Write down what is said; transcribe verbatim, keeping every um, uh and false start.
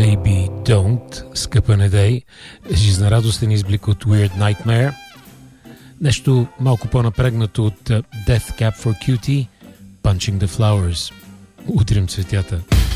Baby Don't, скъпа недей, жизнерадостен изблик от Weird Nightmare. Нещо малко по-напрегнато от Death Cab for Cutie, Punching the Flowers. Утрим цветята.